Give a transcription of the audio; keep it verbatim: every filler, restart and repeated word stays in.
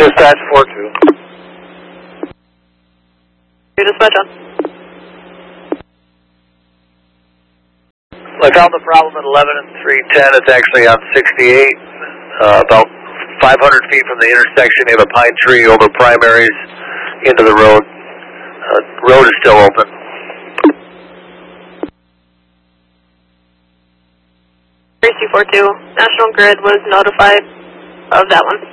Dispatch four two. Dispatch on. I found the problem at eleven and three ten. It's actually on sixty-eight, uh, about five hundred feet from the intersection. You have a pine tree over primaries into the road. Uh, road is still open. three two four two. National Grid was notified of that one.